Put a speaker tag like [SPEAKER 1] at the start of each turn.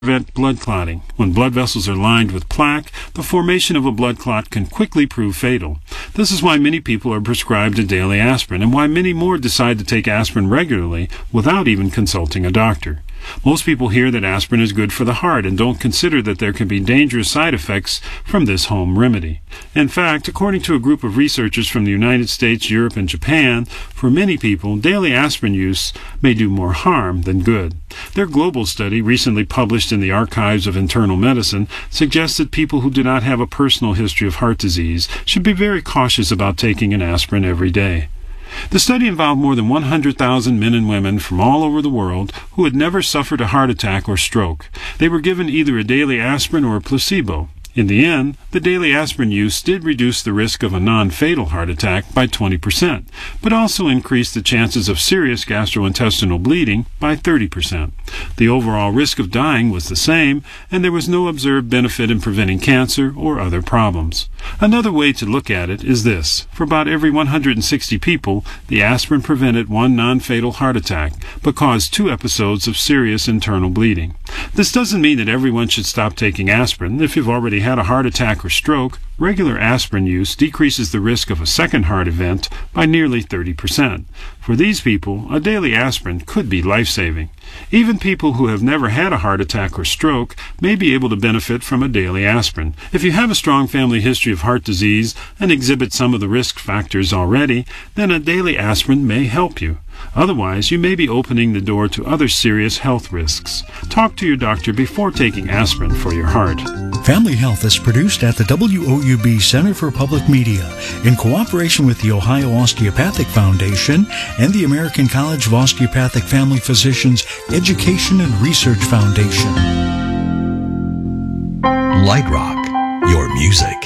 [SPEAKER 1] prevent blood clotting. When blood vessels are lined with plaque, the formation of a blood clot can quickly prove fatal. This is why many people are prescribed a daily aspirin, and why many more decide to take aspirin regularly without even consulting a doctor. Most people hear that aspirin is good for the heart and don't consider that there can be dangerous side effects from this home remedy. In fact, according to a group of researchers from the United States, Europe, and Japan, for many people, daily aspirin use may do more harm than good. Their global study, recently published in the Archives of Internal Medicine, suggests that people who do not have a personal history of heart disease should be very cautious about taking an aspirin every day. The study involved more than 100,000 men and women from all over the world who had never suffered a heart attack or stroke. They were given either a daily aspirin or a placebo. In the end, the daily aspirin use did reduce the risk of a non-fatal heart attack by 20%, but also increased the chances of serious gastrointestinal bleeding by 30%. The overall risk of dying was the same, and there was no observed benefit in preventing cancer or other problems. Another way to look at it is this. For about every 160 people, the aspirin prevented one non-fatal heart attack, but caused 2 episodes of serious internal bleeding. This doesn't mean that everyone should stop taking aspirin. If you've already had a heart attack or stroke, regular aspirin use decreases the risk of a second heart event by nearly 30%. For these people, a daily aspirin could be life-saving. Even people who have never had a heart attack or stroke may be able to benefit from a daily aspirin. If you have a strong family history of heart disease and exhibit some of the risk factors already, then a daily aspirin may help you. Otherwise, you may be opening the door to other serious health risks. Talk to your doctor before taking aspirin for your heart.
[SPEAKER 2] Family Health is produced at the WOUB Center for Public Media in cooperation with the Ohio Osteopathic Foundation and the American College of Osteopathic Family Physicians Education and Research Foundation.
[SPEAKER 3] Light Rock, your music.